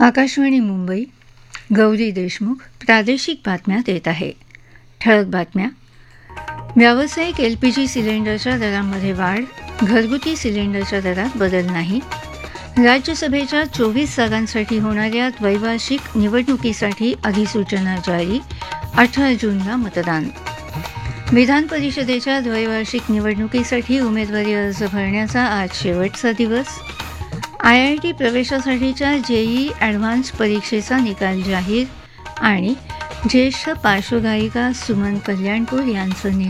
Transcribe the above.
आकाशवाणी मुंबई. गौरी देशमुख प्रादेशिक बातम्या देत आहे. ठळक बातम्या. व्यावसायिक एलपीजी सिलेंडरच्या दरांमध्ये वाढ, घरगुती सिलेंडरच्या दरात बदल नाही. राज्यसभेच्या 24 जागांसाठी होणाऱ्या द्वैवार्षिक निवडणुकीसाठी अधिसूचना जारी, 18 जूनला मतदान. विधान परिषदेच्या द्वैवार्षिक निवडणुकीसाठी उमेदवारी अर्ज भरण्याचा आज शेवटचा दिवस. IIT प्रवेशासाठीच्या जेईई ॲडव्हान्स परीक्षेचा निकाल जाहीर आणि ज्येष्ठ पार्श्वगायिका सुमन कल्याणपूर यांचं